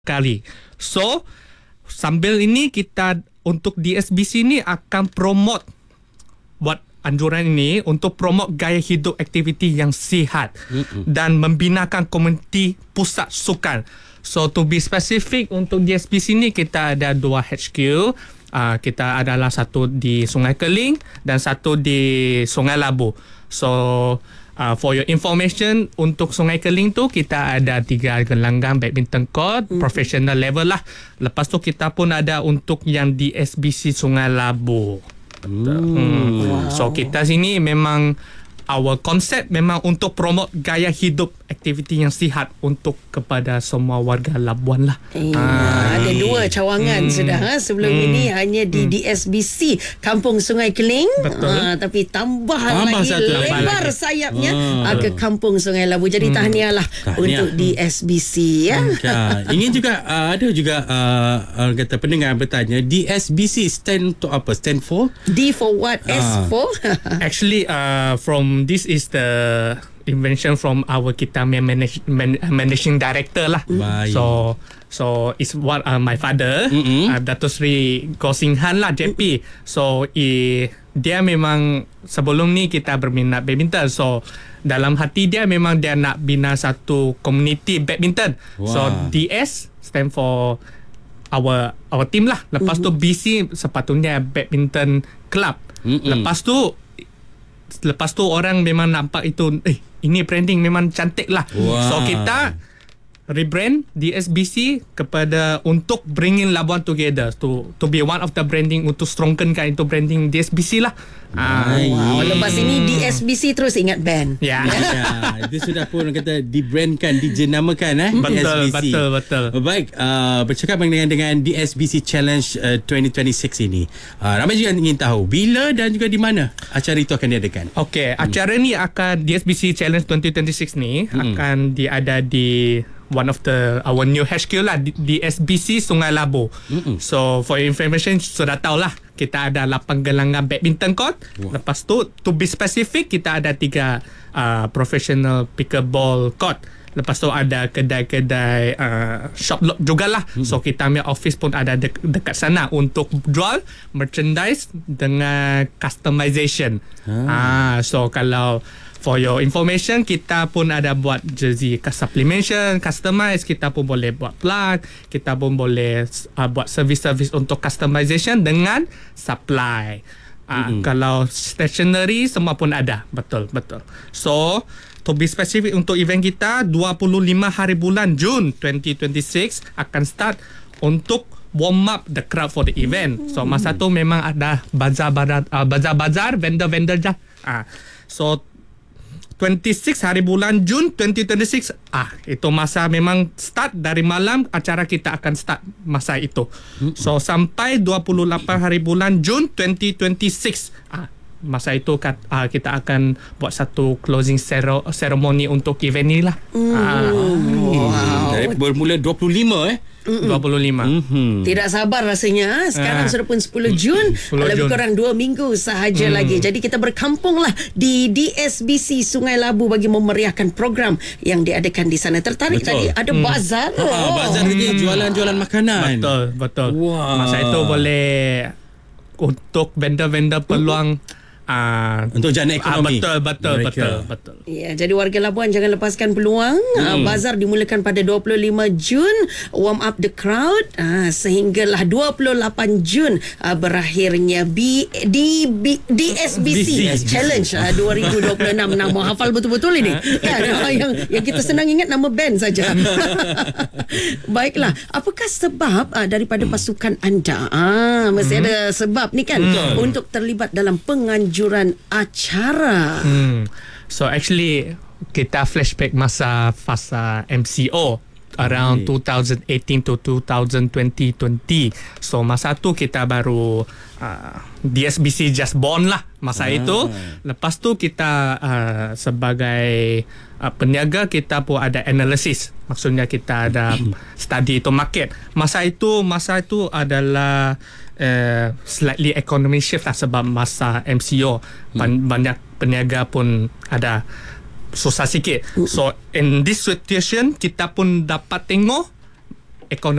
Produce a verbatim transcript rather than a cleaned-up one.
kali. So sambil ini kita untuk D S B C ni akan promote buat anjuran ini untuk promote gaya hidup aktiviti yang sihat mm-hmm. dan membinakan komuniti pusat sukan. So to be specific untuk D S B C ni kita ada dua H Q. Uh, kita adalah satu di Sungai Keling dan satu di Sungai Labu. So uh, for your information, untuk Sungai Keling tu kita ada tiga gelanggang badminton court, mm. professional level lah. Lepas tu kita pun ada untuk yang D S B C Sungai Labu. Mm. Hmm. Wow. So kita sini memang our concept memang untuk promote gaya hidup aktiviti yang sihat untuk kepada semua warga Labuan lah. Eh, ah, ada dua cawangan hmm. sudah ha? Sebelum hmm. ini hanya di hmm. D S B C Kampung Sungai Keling. Betul. Ah, tapi tambah, tambah lagi satu lebar lagi. sayapnya ah. ke Kampung Sungai Labu. Jadi hmm. tahniahlah tahniah. untuk D S B C ya. Okay. Ingin juga uh, ada juga uh, uh, kata pendengar bertanya, D S B C stand untuk apa? Stand for? D for what? Ah. S for? Actually uh, from this is the invention from our kita manage, man, managing director lah. Baik. So so it's what uh, my father mm-hmm. uh, Dato' Sri Gosinghan lah J P. So i, dia memang sebelum ni kita berminat badminton. So dalam hati dia memang dia nak bina satu community badminton. Wow. So D S stand for our our team lah. Lepas mm-hmm. tu B C sepatutnya badminton club. Mm-hmm. Lepas tu Lepas tu orang memang nampak itu, eh ini branding memang cantik lah. Wow. So kita rebrand D S B C kepada untuk bringing Labuan together to to be one of the branding untuk strengthenkan itu branding D S B C lah. Ah, wow. Lepas ini D S B C terus ingat band. Ya. ya. Itu sudah pun kata dibrandkan, dijenamakan eh. Betul, D S B C. betul, betul. Baik, uh, bercakap dengan dengan D S B C Challenge uh, twenty twenty-six ini. Uh, ramai juga ingin tahu bila dan juga di mana acara itu akan diadakan. Okey, acara hmm. ni akan D S B C Challenge twenty twenty-six ni hmm. akan diada di one of the our new H Q lah, D S B C Sungai Labu. Mm-mm. So for your information sudah tahu lah, kita ada lapan gelanggang badminton court. Wow. Lepas tu to be specific kita ada tiga uh, professional pickleball court. Lepas tu ada kedai-kedai uh, shop lot jugalah. Mm-hmm. So kita punya office pun ada de- dekat sana untuk jual merchandise dengan customization. Ah, so kalau for your information, kita pun ada buat jersey supplementation, customize. Kita pun boleh buat plug. Kita pun boleh uh, buat service-service untuk customization dengan supply. Uh, mm-hmm. Kalau stationery, semua pun ada. Betul, betul. So, to be specific untuk event kita, dua puluh lima hari bulan Jun twenty twenty-six akan start untuk warm up the crowd for the event. So, masa tu memang ada bazar-bazar, uh, bazar-bazar, vendor-vendor je. Uh, so, twenty-six hari bulan Jun twenty twenty-six, ah itu masa memang start dari malam acara kita akan start masa itu. So sampai dua puluh lapan hari bulan Jun twenty twenty-six, ah masa itu kat, ah, kita akan buat satu closing ceremony untuk event ni lah. Mm. Ah. Wow. Dari bermula dua puluh lima eh. Mm-mm. dua puluh lima. Mm-hmm. Tidak sabar rasanya. Sekarang uh. sudah pun sepuluh Jun. sepuluh Lebih Jun. kurang dua minggu sahaja mm. lagi. Jadi kita berkampunglah di D S B C Sungai Labu bagi memeriahkan program yang diadakan di sana. Tertarik betul. Tadi ada mm. bazar. Oh. Ah, bazar ini mm. jualan-jualan makanan. Betul, betul. Wow. Masa itu boleh untuk vendor-vendor peluang Uh, untuk jana ekonomi. Uh, betul, betul, betul, betul. Ya, jadi warga Labuan jangan lepaskan peluang. Hmm. Uh, bazar dimulakan pada dua puluh lima Jun, warm up the crowd uh, sehinggalah dua puluh lapan Jun uh, berakhirnya B, D, B, D S B C Challenge uh, dua ribu dua puluh enam. Nama hafal betul-betul ini. Kan, uh, yang yang kita senang ingat nama band saja. Baiklah, apakah sebab uh, daripada pasukan anda? Ah, mesti hmm. ada sebab ni kan hmm. untuk terlibat dalam penganjuran acara. Hmm. So actually kita flashback masa fasa M C O around okay. twenty eighteen to twenty twenty. So masa tu kita baru uh, D S B C just born lah masa ah. itu. Lepas tu kita uh, sebagai uh, peniaga kita pun ada analysis. Maksudnya kita ada study to market. Masa itu masa itu adalah Uh, slightly economy shift lah sebab masa M C O hmm. banyak peniaga pun ada susah sikit. So in this situation kita pun dapat tengok ekonomi